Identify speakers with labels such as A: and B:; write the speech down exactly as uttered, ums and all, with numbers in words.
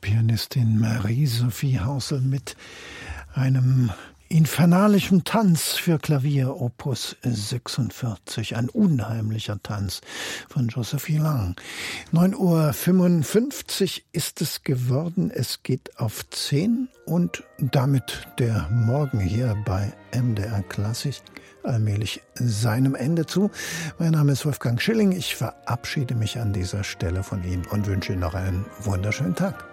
A: Pianistin Marie-Sophie Hausel mit einem infernalischen Tanz für Klavier, Opus sechsundvierzig, ein unheimlicher Tanz von Josephine Lang. neun Uhr fünfundfünfzig ist es geworden, es geht auf zehn und damit der Morgen hier bei M D R Klassik allmählich seinem Ende zu. Mein Name ist Wolfgang Schilling, ich verabschiede mich an dieser Stelle von Ihnen und wünsche Ihnen noch einen wunderschönen Tag.